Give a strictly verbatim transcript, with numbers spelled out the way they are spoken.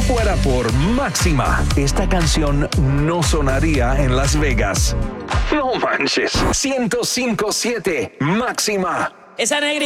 fuera por Máxima, esta canción no sonaría en Las Vegas. No manches. ciento cinco punto siete Máxima. Esa negrita.